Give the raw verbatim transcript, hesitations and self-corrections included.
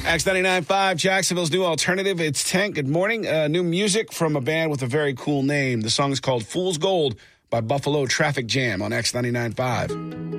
X ninety-nine point five, Jacksonville's new alternative. It's Tank. Good morning. Uh, new music from a band with a very cool name. The song is called Fool's Gold by Buffalo Traffic Jam on X ninety-nine point five.